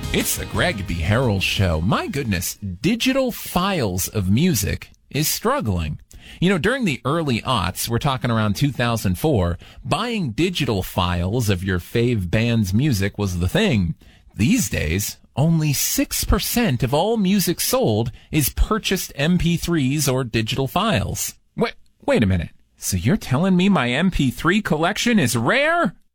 It's the Greg B. Harrell Show. My goodness, digital files of music is struggling. You know, during the early aughts, we're talking around 2004, buying digital files of your fave band's music was the thing. These days, only 6% of all music sold is purchased MP3s or digital files. Wait a minute. So you're telling me my MP3 collection is rare?